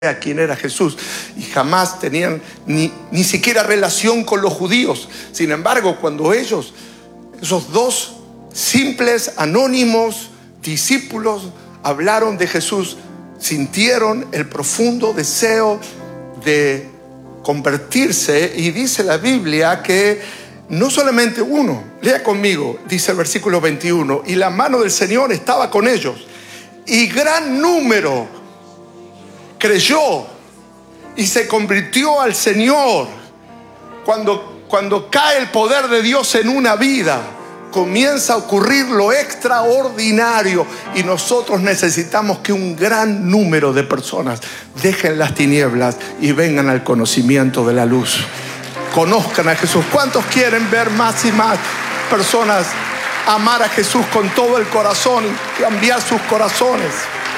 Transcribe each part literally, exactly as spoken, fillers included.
a quién era Jesús y jamás tenían ni, ni siquiera relación con los judíos. Sin embargo, cuando ellos, esos dos simples, anónimos discípulos, hablaron de Jesús, sintieron el profundo deseo de convertirse. Y dice la Biblia que no solamente uno, lea conmigo, dice el versículo veintiuno, y la mano del Señor estaba con ellos, y gran número creyó y se convirtió al Señor. Cuando, cuando cae el poder de Dios en una vida, comienza a ocurrir lo extraordinario, y nosotros necesitamos que un gran número de personas dejen las tinieblas y vengan al conocimiento de la luz. Conozcan a Jesús. ¿Cuántos quieren ver más y más personas amar a Jesús con todo el corazón y cambiar sus corazones?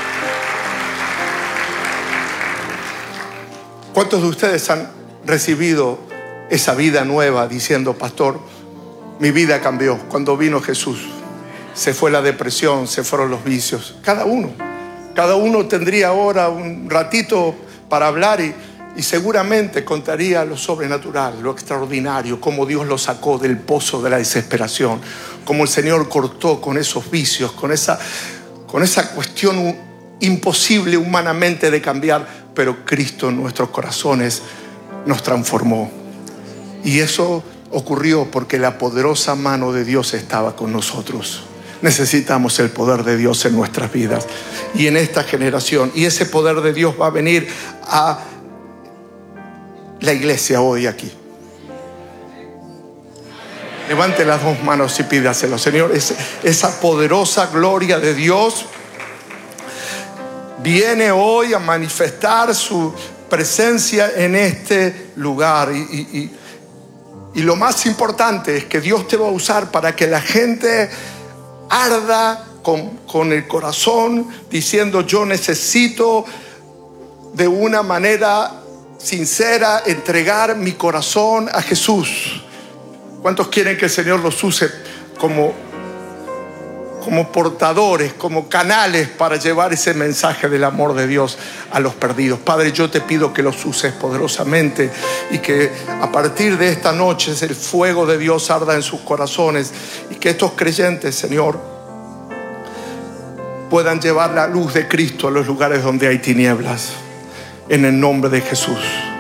¿Cuántos de ustedes han recibido esa vida nueva diciendo: pastor, mi vida cambió cuando vino Jesús? Se fue la depresión, se fueron los vicios. Cada uno, cada uno tendría ahora un ratito para hablar y, y seguramente contaría lo sobrenatural, lo extraordinario, cómo Dios lo sacó del pozo de la desesperación, cómo el Señor cortó con esos vicios, con esa, con esa cuestión imposible humanamente de cambiar. Pero Cristo en nuestros corazones nos transformó. Y eso ocurrió porque la poderosa mano de Dios estaba con nosotros. Necesitamos el poder de Dios en nuestras vidas y en esta generación. Y ese poder de Dios va a venir a la iglesia hoy aquí. Levante las dos manos y pídaselo, Señor. Esa poderosa gloria de Dios viene hoy a manifestar su presencia en este lugar. Y, y, y, y lo más importante es que Dios te va a usar para que la gente arda con, con el corazón diciendo: yo necesito de una manera sincera entregar mi corazón a Jesús. ¿Cuántos quieren que el Señor los use como como portadores, como canales para llevar ese mensaje del amor de Dios a los perdidos? Padre, yo te pido que los uses poderosamente y que a partir de esta noche el fuego de Dios arda en sus corazones, y que estos creyentes, Señor, puedan llevar la luz de Cristo a los lugares donde hay tinieblas, en el nombre de Jesús.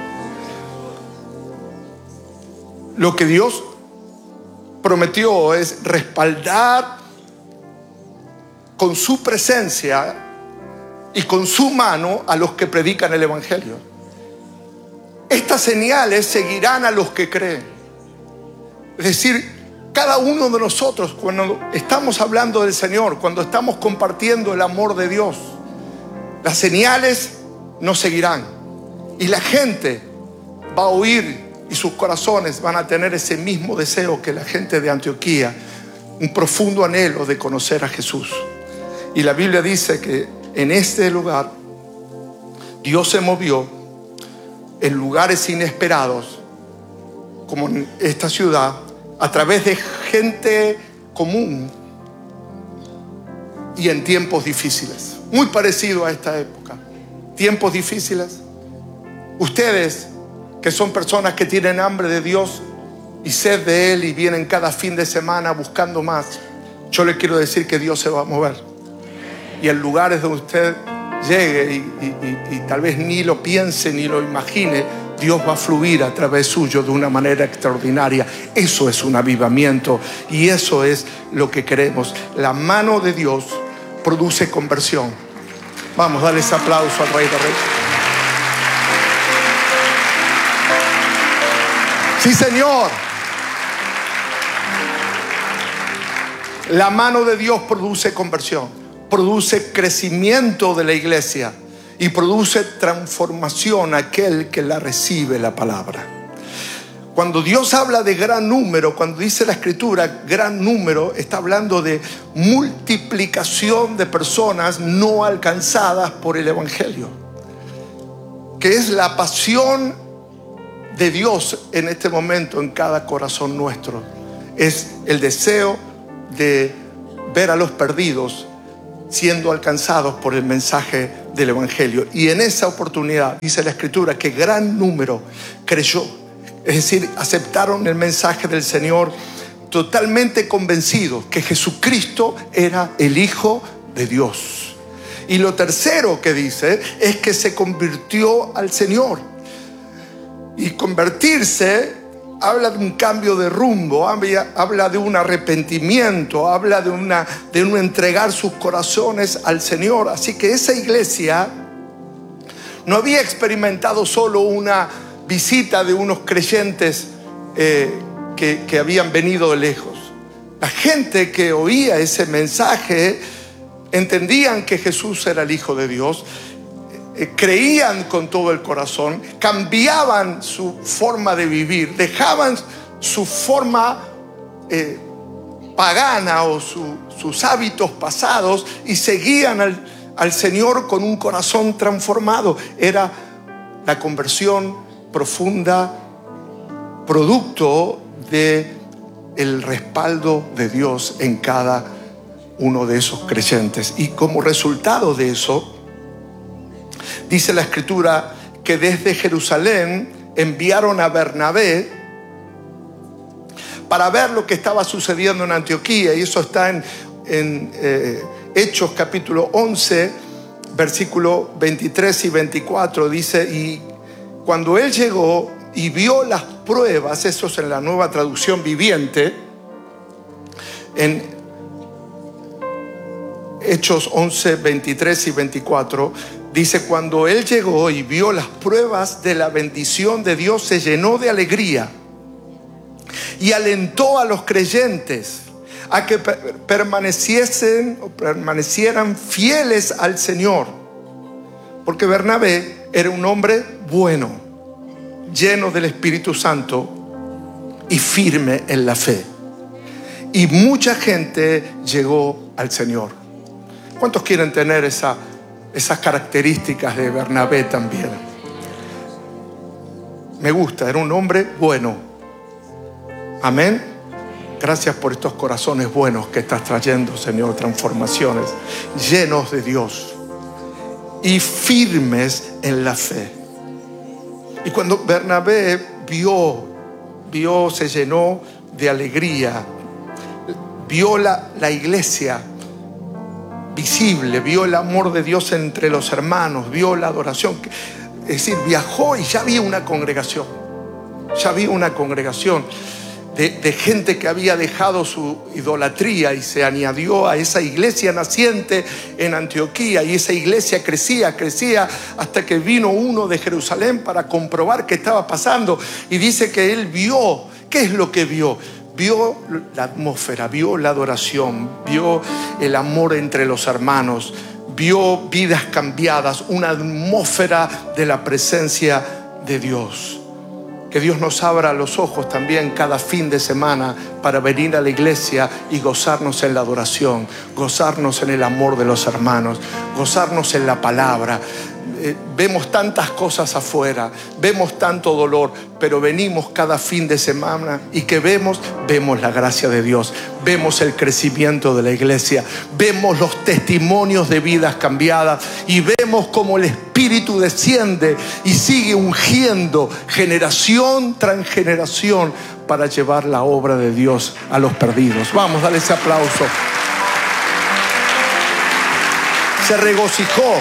Lo que Dios prometió es respaldar con su presencia y con su mano a los que predican el Evangelio. Estas señales seguirán a los que creen. Es decir, cada uno de nosotros, cuando estamos hablando del Señor, cuando estamos compartiendo el amor de Dios, las señales nos seguirán. Y la gente va a oír, y sus corazones van a tener ese mismo deseo que la gente de Antioquía, un profundo anhelo de conocer a Jesús. Y la Biblia dice que en este lugar Dios se movió en lugares inesperados, como en esta ciudad, a través de gente común y en tiempos difíciles. Muy parecido a esta época. Tiempos difíciles. Ustedes, que son personas que tienen hambre de Dios y sed de Él y vienen cada fin de semana buscando más, yo les quiero decir que Dios se va a mover. Y en lugares donde usted llegue y, y, y, y tal vez ni lo piense ni lo imagine, Dios va a fluir a través suyo de una manera extraordinaria. Eso es un avivamiento y eso es lo que queremos. La mano de Dios produce conversión. Vamos, dale ese aplauso al Rey de Reyes. Sí, Señor. La mano de Dios produce conversión, produce crecimiento de la iglesia y produce transformación a aquel que la recibe la palabra. Cuando Dios habla de gran número, cuando dice la Escritura gran número, está hablando de multiplicación de personas no alcanzadas por el Evangelio, que es la pasión de Dios en este momento en cada corazón nuestro. Es el deseo de ver a los perdidos siendo alcanzados por el mensaje del Evangelio. Y en esa oportunidad dice la Escritura que gran número creyó, es decir, aceptaron el mensaje del Señor totalmente convencidos que Jesucristo era el Hijo de Dios. Y lo tercero que dice es que se convirtió al Señor. Y convertirse habla de un cambio de rumbo, habla de un arrepentimiento, habla de, una, de un entregar sus corazones al Señor. Así que esa iglesia no había experimentado solo una visita de unos creyentes eh, que, que habían venido de lejos. La gente que oía ese mensaje entendían que Jesús era el Hijo de Dios, eh, creían con todo el corazón, cambiaban su forma de vivir, dejaban su forma eh, pagana o su, sus hábitos pasados y seguían al, al Señor con un corazón transformado. Era la conversión profunda, producto de el respaldo de Dios en cada uno de esos creyentes. Y como resultado de eso, dice la Escritura que desde Jerusalén enviaron a Bernabé para ver lo que estaba sucediendo en Antioquía. Y eso está en, en eh, Hechos capítulo once, versículo veintitrés y veinticuatro. Dice: y cuando él llegó y vio las pruebas, eso es en la Nueva Traducción Viviente, en Hechos once, veintitrés y veinticuatro, dice: cuando él llegó y vio las pruebas de la bendición de Dios, se llenó de alegría y alentó a los creyentes a que permaneciesen o permanecieran fieles al Señor, porque Bernabé era un hombre bueno, lleno del Espíritu Santo y firme en la fe. Y mucha gente llegó al Señor. ¿Cuántos quieren tener esa, esas características de Bernabé también? Me gusta, era un hombre bueno. Amén. Gracias por estos corazones buenos que estás trayendo, Señor, transformaciones, llenos de Dios y firmes en la fe. Y cuando Bernabé vio, vio, se llenó de alegría, vio la, la iglesia visible, vio el amor de Dios entre los hermanos, vio la adoración. Es decir, viajó y ya había una congregación, ya había una congregación de, de gente que había dejado su idolatría y se añadió a esa iglesia naciente en Antioquía. Y esa iglesia crecía, crecía hasta que vino uno de Jerusalén para comprobar qué estaba pasando. Y dice que él vio. ¿Qué es lo que vio? Vio la atmósfera, vio la adoración, vio el amor entre los hermanos, vio vidas cambiadas, una atmósfera de la presencia de Dios. Que Dios nos abra los ojos también cada fin de semana para venir a la iglesia y gozarnos en la adoración, gozarnos en el amor de los hermanos, gozarnos en la palabra. Eh, vemos tantas cosas afuera, vemos tanto dolor, pero venimos cada fin de semana y que vemos, vemos la gracia de Dios, vemos el crecimiento de la iglesia, vemos los testimonios de vidas cambiadas y vemos cómo el Espíritu desciende y sigue ungiendo generación tras generación para llevar la obra de Dios a los perdidos. Vamos, dale ese aplauso. Se regocijó.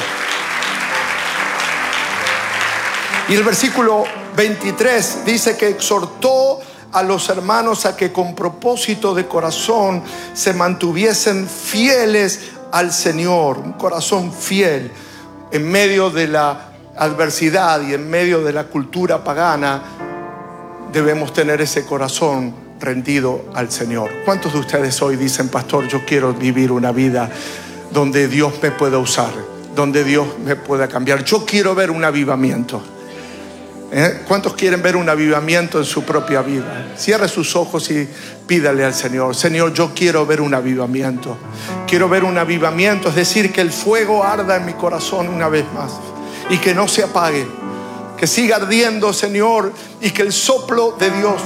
Y el versículo veintitrés dice que exhortó a los hermanos a que con propósito de corazón se mantuviesen fieles al Señor. Un corazón fiel en medio de la adversidad y en medio de la cultura pagana. Debemos tener ese corazón rendido al Señor. ¿Cuántos de ustedes hoy dicen: pastor, yo quiero vivir una vida donde Dios me pueda usar, donde Dios me pueda cambiar? Yo quiero ver un avivamiento. ¿Eh? ¿Cuántos quieren ver un avivamiento en su propia vida? Cierre sus ojos y pídale al Señor: Señor, yo quiero ver un avivamiento. Quiero ver un avivamiento, es decir, que el fuego arda en mi corazón una vez más y que no se apague, que siga ardiendo, Señor, y que el soplo de Dios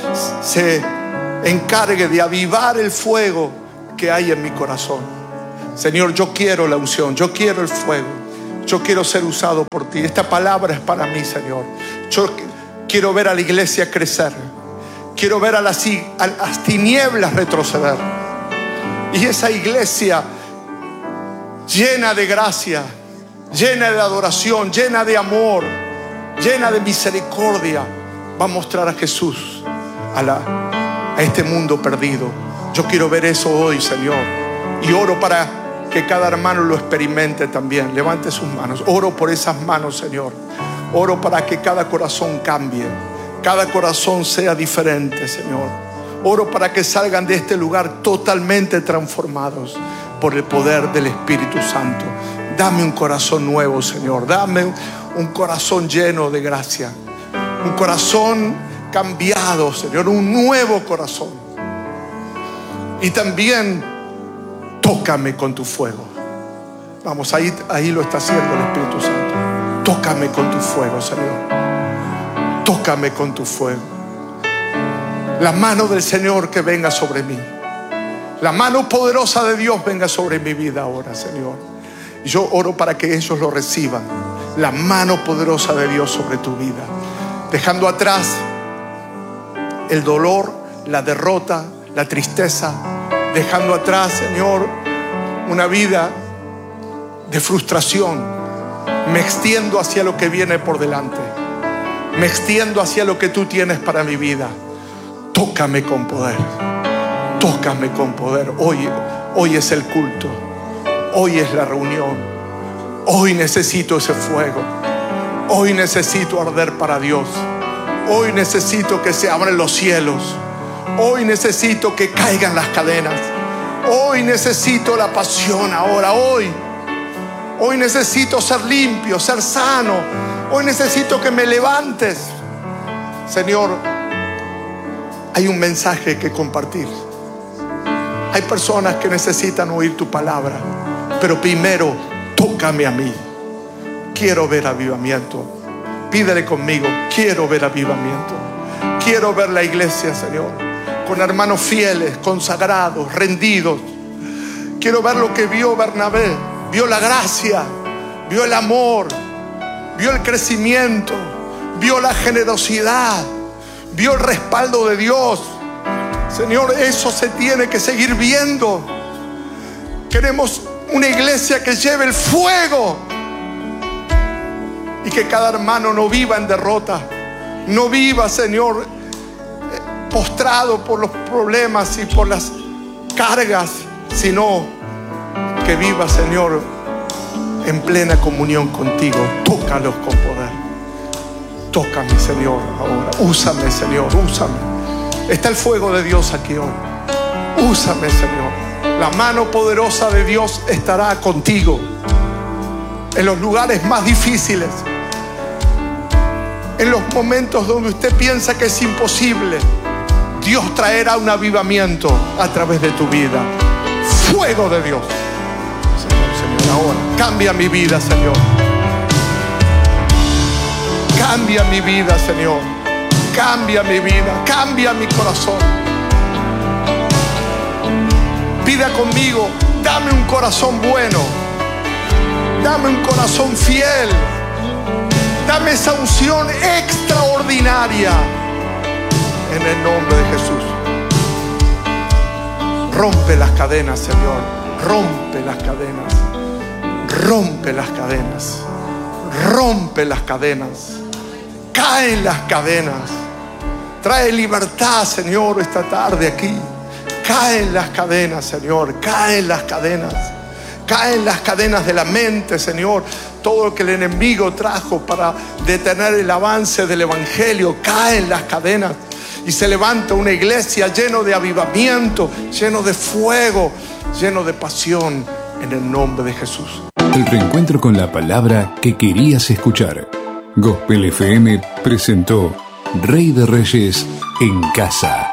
se encargue de avivar el fuego que hay en mi corazón. Señor, yo quiero la unción, yo quiero el fuego, yo quiero ser usado por ti. Esta palabra es para mí, Señor. Yo quiero ver a la iglesia crecer, quiero ver a las, a las tinieblas retroceder, y esa iglesia llena de gracia, llena de adoración, llena de amor, llena de misericordia, va a mostrar a Jesús a, la, a este mundo perdido. Yo quiero ver eso hoy, Señor, y oro para que cada hermano lo experimente también. Levante sus manos. Oro por esas manos, Señor. Oro para que cada corazón cambie, cada corazón sea diferente, Señor. Oro para que salgan de este lugar totalmente transformados por el poder del Espíritu Santo. Dame un corazón nuevo, Señor. Dame un corazón lleno de gracia, un corazón cambiado, Señor, un nuevo corazón. Y también tócame con tu fuego. Vamos, ahí, ahí lo está haciendo el Espíritu Santo. Tócame con tu fuego, Señor. Tócame con tu fuego. La mano del Señor que venga sobre mí. La mano poderosa de Dios venga sobre mi vida ahora, Señor. Y yo oro para que ellos lo reciban. La mano poderosa de Dios sobre tu vida. Dejando atrás el dolor, la derrota, la tristeza. Dejando atrás, Señor, una vida de frustración. Me extiendo hacia lo que viene por delante. Me extiendo hacia lo que tú tienes para mi vida. Tócame con poder. Tócame con poder. Hoy, hoy es el culto. Hoy es la reunión. Hoy necesito ese fuego. Hoy necesito arder para Dios. Hoy necesito que se abran los cielos. Hoy necesito que caigan las cadenas. Hoy necesito la pasión ahora. Hoy Hoy necesito ser limpio, ser sano. Hoy necesito que me levantes. Señor, hay un mensaje que compartir. Hay personas que necesitan oír tu palabra, pero primero tócame a mí. Quiero ver avivamiento. Pídele conmigo. Quiero ver avivamiento. Quiero ver la iglesia, Señor, con hermanos fieles, consagrados, rendidos. Quiero ver lo que vio Bernabé. Vio la gracia, vio el amor, vio el crecimiento, vio la generosidad, vio el respaldo de Dios. Señor, eso se tiene que seguir viendo. Queremos una iglesia que lleve el fuego y que cada hermano no viva en derrota, no viva, Señor, postrado por los problemas y por las cargas, sino que viva, Señor, en plena comunión contigo. Tócalos con poder. Tócame, Señor, ahora. Úsame, Señor, úsame. Está el fuego de Dios aquí hoy. Úsame, Señor. La mano poderosa de Dios estará contigo en los lugares más difíciles, en los momentos donde usted piensa que es imposible. Dios traerá un avivamiento a través de tu vida. Fuego de Dios. Ahora, cambia mi vida, Señor. Cambia mi vida, Señor. Cambia mi vida, cambia mi corazón. Pida conmigo, dame un corazón bueno. Dame un corazón fiel. Dame esa unción extraordinaria. En el nombre de Jesús. Rompe las cadenas, Señor. Rompe las cadenas. Rompe las cadenas. Rompe las cadenas. Caen las cadenas. Trae libertad, Señor, esta tarde aquí. Caen las cadenas, Señor. Caen las cadenas. Caen las cadenas de la mente, Señor. Todo lo que el enemigo trajo para detener el avance del evangelio. Caen las cadenas. Y se levanta una iglesia lleno de avivamiento, lleno de fuego, lleno de pasión, en el nombre de Jesús. El reencuentro con la palabra que querías escuchar. Gospel F M presentó Rey de Reyes en casa.